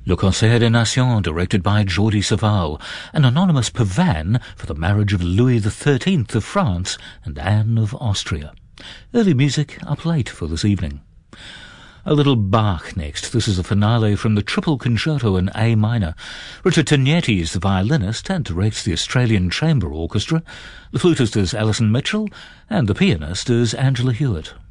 Le Concert des Nations, directed by Jordi Savall, an anonymous pavan for the marriage of Louis XIII of France and Anne of Austria. Early music up late for this evening. A little Bach next. This is a finale from the Triple Concerto in A minor. Richard Tognetti is the violinist and directs the Australian Chamber Orchestra. The flutist is Alison Mitchell and the pianist is Angela Hewitt.